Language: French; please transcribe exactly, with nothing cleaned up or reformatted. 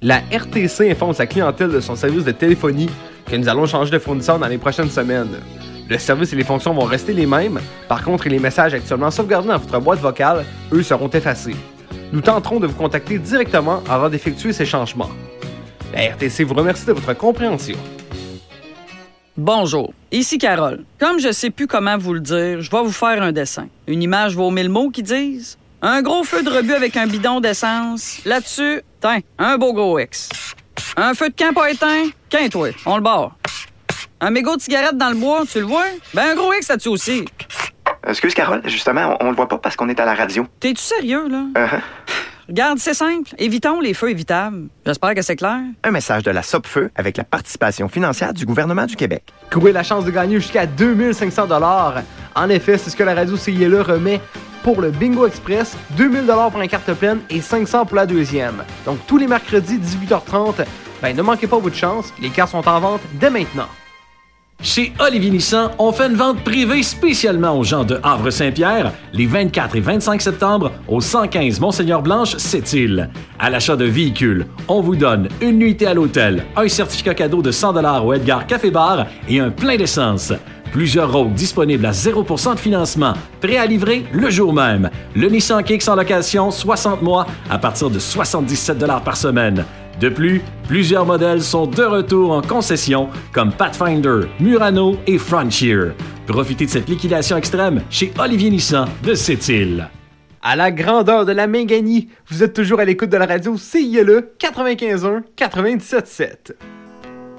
La R T C informe sa clientèle de son service de téléphonie que nous allons changer de fournisseur dans les prochaines semaines. Le service et les fonctions vont rester les mêmes, par contre les messages actuellement sauvegardés dans votre boîte vocale, eux, seront effacés. Nous tenterons de vous contacter directement avant d'effectuer ces changements. La R T C vous remercie de votre compréhension. Bonjour, ici Carole. Comme je sais plus comment vous le dire, je vais vous faire un dessin. Une image vaut mille mots qui disent. Un gros feu de rebut avec un bidon d'essence. Là-dessus, tiens, un beau gros X. Un feu de camp pas éteint, qu'un-toi, on le barre. Un mégot de cigarette dans le bois, tu le vois? Ben un gros X là-dessus aussi. Excuse Carole, justement, on, on le voit pas parce qu'on est à la radio. T'es-tu sérieux, là? Uh-huh. Regarde, c'est simple. Évitons les feux évitables. J'espère que c'est clair. Un message de la Sopfeu avec la participation financière du gouvernement du Québec. Courez la chance de gagner jusqu'à deux mille cinq cents dollars. En effet, c'est ce que la radio C I L E remet pour le Bingo Express, deux mille dollars pour la carte pleine et cinq cents pour la deuxième. Donc tous les mercredis, dix-huit heures trente, ben ne manquez pas votre chance, les cartes sont en vente dès maintenant. Chez Olivier Nissan, on fait une vente privée spécialement aux gens de Havre-Saint-Pierre les vingt-quatre et vingt-cinq septembre au cent quinze Monseigneur-Blanche, Sept-Îles. À l'achat de véhicules, on vous donne une nuitée à l'hôtel, un certificat cadeau de cent dollars au Edgar Café Bar et un plein d'essence. Plusieurs Rogues disponibles à zéro pour cent de financement, prêts à livrer le jour même. Le Nissan Kicks en location soixante mois à partir de soixante-dix-sept dollars par semaine. De plus, plusieurs modèles sont de retour en concession comme Pathfinder, Murano et Frontier. Profitez de cette liquidation extrême chez Olivier Nissan de Sept-Îles. À la grandeur de la Minganie, vous êtes toujours à l'écoute de la radio C I L E quatre-vingt-quinze virgule un quatre-vingt-dix-sept virgule sept.